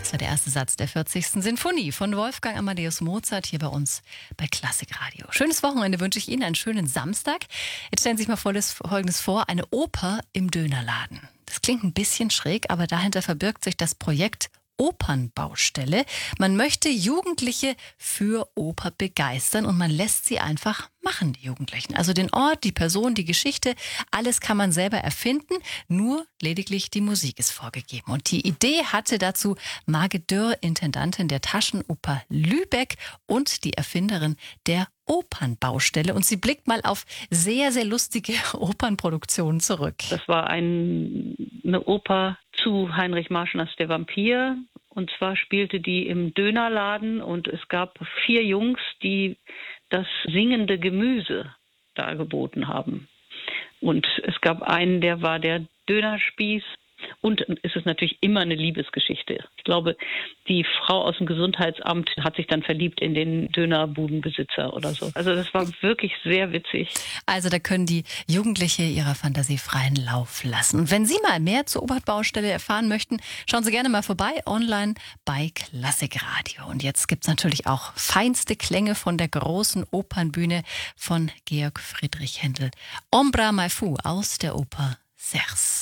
Das war der erste Satz der 40. Sinfonie von Wolfgang Amadeus Mozart hier bei uns bei Klassikradio. Schönes Wochenende wünsche ich Ihnen, einen schönen Samstag. Jetzt stellen Sie sich mal Folgendes vor, eine Oper im Dönerladen. Das klingt ein bisschen schräg, aber dahinter verbirgt sich das Projekt Opernbaustelle. Man möchte Jugendliche für Oper begeistern und man lässt sie einfach machen, die Jugendlichen. Also den Ort, die Person, die Geschichte, alles kann man selber erfinden, nur lediglich die Musik ist vorgegeben. Und die Idee hatte dazu Margit Dürr, Intendantin der Taschenoper Lübeck und die Erfinderin der Opernbaustelle. Und sie blickt mal auf sehr, sehr lustige Opernproduktionen zurück. Das war eine Oper zu Heinrich Marschners Der Vampir. Und zwar spielte die im Dönerladen und es gab 4 Jungs, die das singende Gemüse dargeboten haben. Und es gab einen, der war der Dönerspieß. Und es ist natürlich immer eine Liebesgeschichte. Ich glaube, die Frau aus dem Gesundheitsamt hat sich dann verliebt in den Dönerbudenbesitzer oder so. Also das war wirklich sehr witzig. Also da können die Jugendliche ihrer Fantasie freien Lauf lassen. Und wenn Sie mal mehr zur Opernbaustelle erfahren möchten, schauen Sie gerne mal vorbei online bei Klassikradio. Und jetzt gibt es natürlich auch feinste Klänge von der großen Opernbühne von Georg Friedrich Händel. Ombra mai fu aus der Oper Serse.